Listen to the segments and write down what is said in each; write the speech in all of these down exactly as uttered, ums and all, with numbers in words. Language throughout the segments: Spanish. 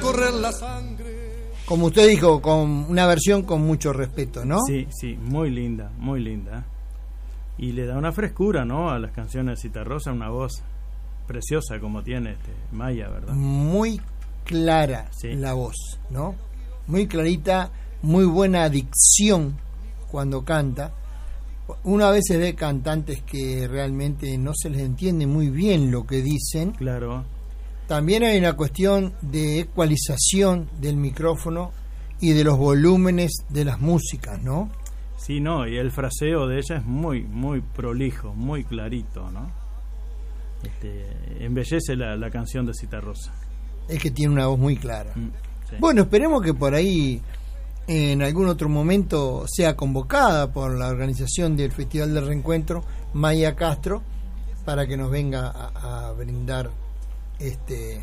correr la sangre. Como usted dijo, con una versión con mucho respeto, ¿no? Sí, sí, muy linda, muy linda. Y le da una frescura, ¿no?, a las canciones de Citarrosa, una voz preciosa como tiene este Maya, ¿verdad? Muy clara, sí, la voz, ¿no? Muy clarita, muy buena dicción cuando canta. Uno a veces ve cantantes que realmente no se les entiende muy bien lo que dicen. Claro. También hay una cuestión de ecualización del micrófono y de los volúmenes de las músicas, ¿no? Sí, no, y el fraseo de ella es muy, muy prolijo, muy clarito, ¿no? Este, embellece la, la canción de Citarrosa. Es que tiene una voz muy clara. Mm, sí. Bueno, esperemos que por ahí en algún otro momento sea convocada por la organización del Festival del Reencuentro Maya Castro para que nos venga a, a brindar este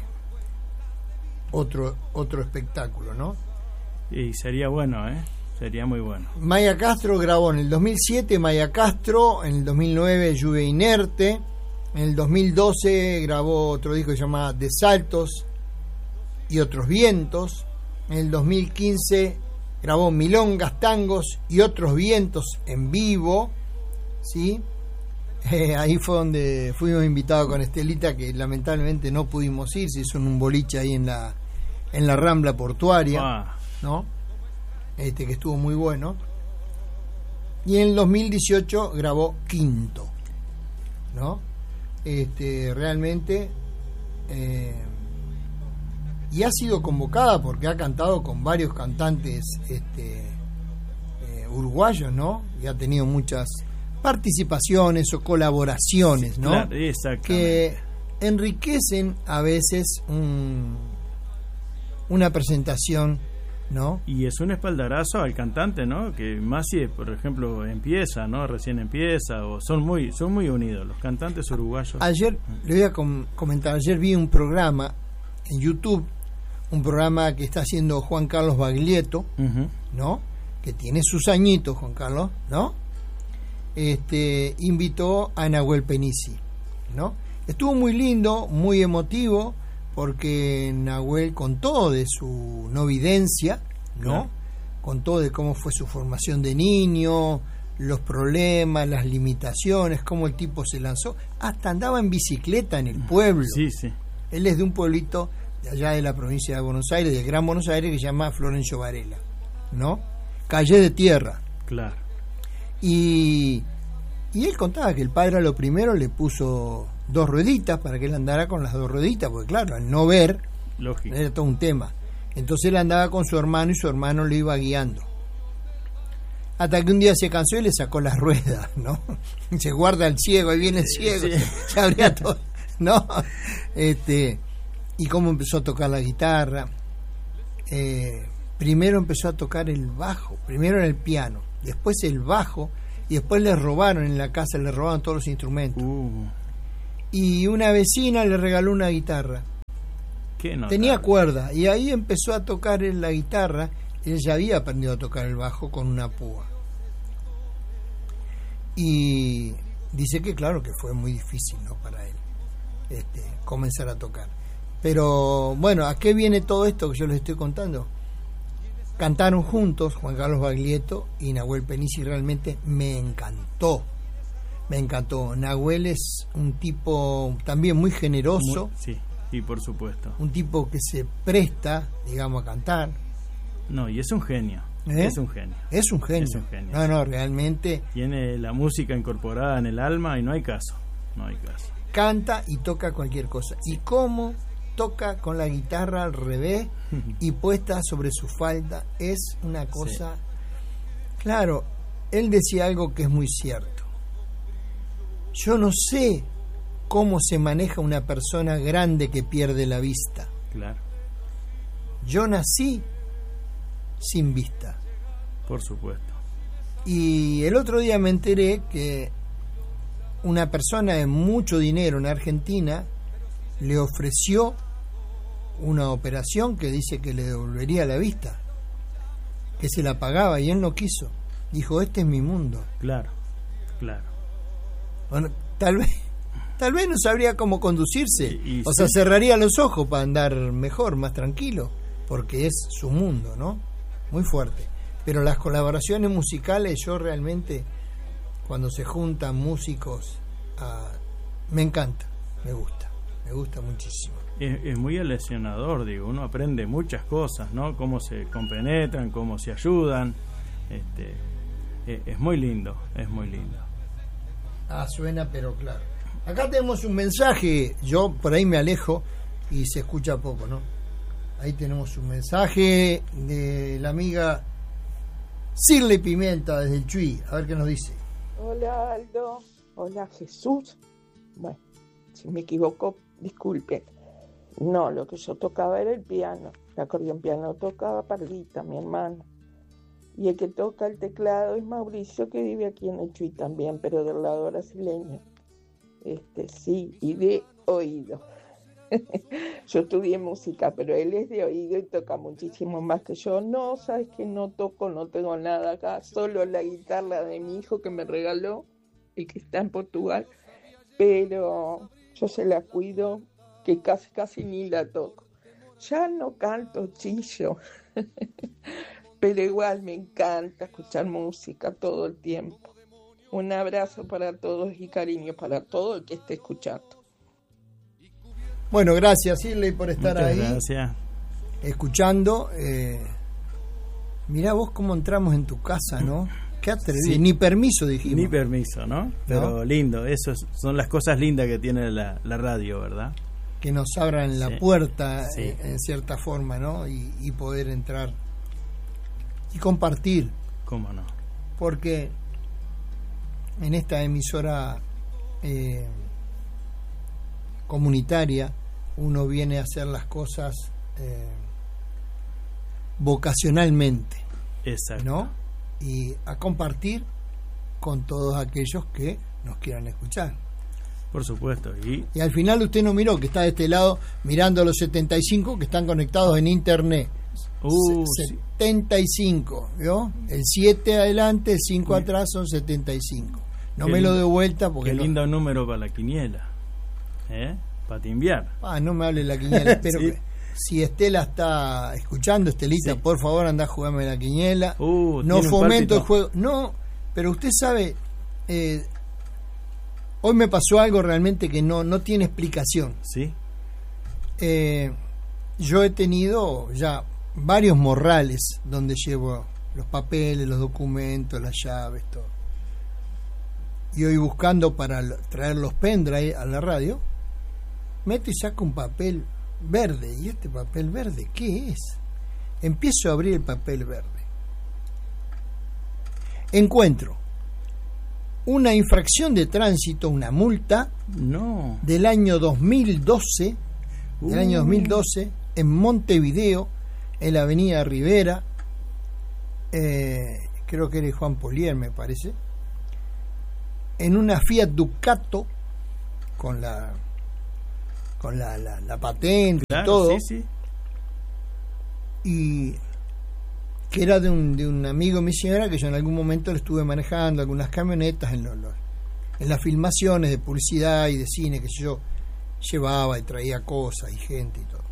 otro otro espectáculo, ¿no? Y sería bueno, ¿eh? Sería muy bueno. Maya Castro grabó en el dos mil siete Maya Castro, en el dos mil nueve Lluvia Inerte, en el dos mil doce grabó otro disco que se llama De Saltos y Otros Vientos, en el dos mil quince grabó Milongas, Tangos y Otros Vientos en vivo, ¿sí? Eh, ahí fue donde fuimos invitados con Estelita, que lamentablemente no pudimos ir, se hizo en un boliche ahí en la en la Rambla Portuaria, ah. ¿no? Este que estuvo muy bueno. Y en el dos mil dieciocho grabó Quinto, ¿no? Este realmente eh, y ha sido convocada porque ha cantado con varios cantantes este eh, uruguayos, ¿no? Y ha tenido muchas participaciones o colaboraciones, ¿no? Claro, exactamente. Que enriquecen a veces un, una presentación, ¿no? Y es un espaldarazo al cantante, ¿no? Que más si, por ejemplo, empieza, ¿no? Recién empieza, o son muy son muy unidos los cantantes uruguayos. Ayer, le voy a com- comentar, ayer vi un programa en YouTube, un programa que está haciendo Juan Carlos Baglietto, uh-huh. ¿no? Que tiene sus añitos, Juan Carlos, ¿no? Este invitó a Nahuel Penisi, ¿no? Estuvo muy lindo, muy emotivo, porque Nahuel contó de su no videncia, ¿no? Claro. Contó de cómo fue su formación de niño, los problemas, las limitaciones, cómo el tipo se lanzó, hasta andaba en bicicleta en el pueblo. Sí, sí. Él es de un pueblito de allá de la provincia de Buenos Aires, del Gran Buenos Aires, que se llama Florencio Varela, ¿no? Calle de tierra. Claro. Y, y él contaba que el padre a lo primero le puso dos rueditas para que él andara con las dos rueditas, porque claro, al no ver, lógico, era todo un tema. Entonces él andaba con su hermano y su hermano lo iba guiando. Hasta que un día se cansó y le sacó las ruedas, ¿no? Se guarda el ciego, ahí viene el ciego, sí. se, se abría todo, ¿no? Este, y cómo empezó a tocar la guitarra. Eh, primero empezó a tocar el bajo, primero en el piano, después el bajo, y después le robaron en la casa, le robaron todos los instrumentos. Uh. Y una vecina le regaló una guitarra. ¿Qué notable? Tenía cuerda, y ahí empezó a tocar en la guitarra. Él ya había aprendido a tocar el bajo con una púa. Y dice que claro que fue muy difícil, ¿no?, para él este, comenzar a tocar. Pero bueno, ¿a qué viene todo esto que yo les estoy contando? Cantaron juntos Juan Carlos Baglietto y Nahuel Penisi. Realmente me encantó. Me encantó. Nahuel es un tipo también muy generoso. Muy, sí, y por supuesto. Un tipo que se presta, digamos, a cantar. No, y es un genio. ¿Eh? Es un genio. Es un genio. Es un genio. No, no, realmente. Tiene la música incorporada en el alma y no hay caso. No hay caso. Canta y toca cualquier cosa. Y cómo toca con la guitarra al revés y puesta sobre su falda, es una cosa. Sí. Claro, él decía algo que es muy cierto. Yo no sé cómo se maneja una persona grande que pierde la vista. Claro. Yo nací sin vista. Por supuesto. Y el otro día me enteré que una persona de mucho dinero en Argentina le ofreció una operación que dice que le devolvería la vista, que se la pagaba, y él no quiso. Dijo, este es mi mundo. Claro, claro. Bueno, tal vez tal vez no sabría cómo conducirse. Y, y o sí. sea, cerraría los ojos para andar mejor, más tranquilo. porque es su mundo, ¿no? Muy fuerte. Pero las colaboraciones musicales, yo realmente, cuando se juntan músicos, uh, me encanta, me gusta, me gusta muchísimo. Es, es muy lesionador, digo, uno aprende muchas cosas, ¿no? Cómo se compenetran, cómo se ayudan, este, es, es muy lindo, es muy lindo. Ah, suena, pero claro. Acá tenemos un mensaje, yo por ahí me alejo y se escucha poco, ¿no? Ahí tenemos un mensaje de la amiga Shirley Pimienta desde el Chuy, a ver qué nos dice. Hola Aldo, hola Jesús. Bueno, si me equivoco, disculpe. No, lo que yo tocaba era el piano, el acordeón piano tocaba Parlita, mi hermano. Y el que toca el teclado es Mauricio, que vive aquí en el Chuy también, pero del lado brasileño. Este, sí, y de oído. Yo estudié música, pero él es de oído y toca muchísimo más que yo. No, sabes que no toco, no tengo nada acá, solo la guitarra de mi hijo que me regaló, y que está en Portugal, pero yo se la cuido, que casi casi ni la toco. Ya no canto, chillo, pero igual me encanta escuchar música todo el tiempo. Un abrazo para todos y cariño para todo el que esté escuchando. Bueno, gracias Shirley por estar Muchas ahí. Gracias. Escuchando. Eh, mirá vos cómo entramos en tu casa, ¿no? Qué atrevido. Sí. Ni permiso dijimos. Ni permiso, ¿no? Pero ¿no? Lindo, eso es, son las cosas lindas que tiene la, la radio, ¿verdad? Que nos abran la sí. puerta sí. En, en cierta forma, ¿no? Y, y poder entrar y compartir. ¿Cómo no? Porque en esta emisora eh, comunitaria uno viene a hacer las cosas eh, vocacionalmente. Exacto. ¿No? Y a compartir con todos aquellos que nos quieran escuchar. Por supuesto. Y, y al final usted no miró que está de este lado mirando a los setenta y cinco que están conectados en internet. Uh, setenta y cinco, ¿vio? El siete adelante, el cinco sí. atrás son setenta y cinco. No qué me lindo, lo dé vuelta porque... Qué no... lindo número para la quiniela. ¿Eh? Para timbiar. Ah, no me hable de la quiniela. Espero sí. que si Estela está escuchando, Estelita, sí. por favor, anda a jugarme la quiniela. Uh, no fomento el juego. No, pero usted sabe, eh, hoy me pasó algo realmente que no, no tiene explicación. Sí. Eh, yo he tenido ya varios morrales donde llevo los papeles, los documentos, las llaves, todo. Y hoy buscando para traer los pendrive a la radio, meto y saco un papel verde. ¿Y este papel verde qué es? Empiezo a abrir el papel verde. Encuentro una infracción de tránsito, una multa no. del año dos mil doce, uh. del año dos mil doce, en Montevideo, en la avenida Rivera, eh, creo que era Juan Polier, me parece, en una Fiat Ducato con la con la, la, la patente claro, y todo, sí, sí. y que era de un, de un amigo de mi señora, que yo en algún momento le estuve manejando algunas camionetas en, los, los, en las filmaciones de publicidad y de cine que yo llevaba y traía cosas y gente y todo.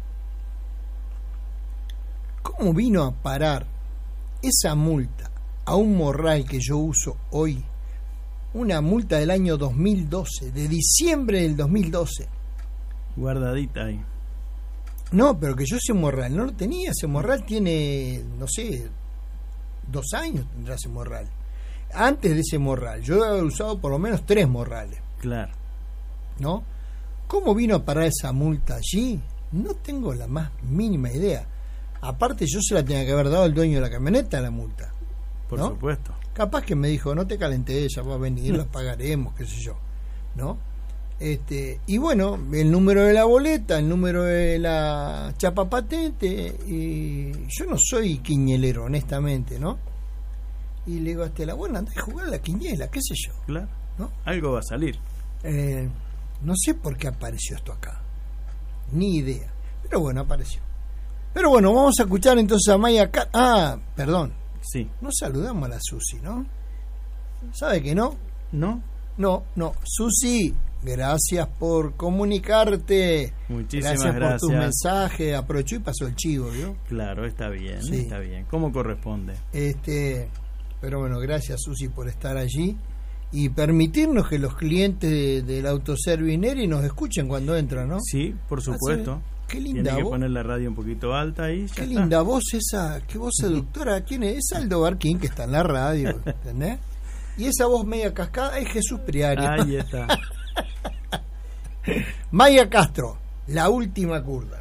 ¿Cómo vino a parar esa multa a un morral que yo uso hoy? Una multa del año dos mil doce, de diciembre del dos mil doce. Guardadita ahí. No, pero que yo ese morral no lo tenía. Ese morral tiene, no sé, dos años tendrá ese morral. Antes de ese morral, yo he usado por lo menos tres morrales. Claro. ¿No? ¿Cómo vino a parar esa multa allí? No tengo la más mínima idea. Aparte, yo se la tenía que haber dado al dueño de la camioneta la multa. Por ¿no? supuesto. Capaz que me dijo, no te calentes, ella va a venir, la pagaremos, qué sé yo, ¿no? Este, y bueno, el número de la boleta, el número de la chapa patente, y yo no soy quiñelero, honestamente, ¿no? Y le digo a Estela, bueno, andá a jugar a la quiniela, qué sé yo. Claro, ¿no? Algo va a salir. Eh, no sé por qué apareció esto acá, ni idea, pero bueno, apareció. Pero bueno, vamos a escuchar entonces a Maya Cat. Ah, perdón. Sí. No saludamos a la Susi, ¿no? ¿Sabe que no? ¿No? No, no. Susi, Gracias por comunicarte. Muchísimas gracias. gracias por tu mensaje. Aprovechó y pasó el chivo, ¿vio? Claro, está bien, sí. está bien. ¿Cómo corresponde? Este, pero bueno, gracias Susi por estar allí y permitirnos que los clientes de, del autoservice Neri nos escuchen cuando entran, ¿no? Sí, por supuesto. Así, qué linda Tiene que voz. poner la radio un poquito alta y ya Qué está. linda voz esa, qué voz seductora. ¿Quién es? Es Aldo Barquín, que está en la radio, ¿entendés? Y esa voz media cascada es Jesús Priario. Ahí está. Maya Castro, La Última Curda.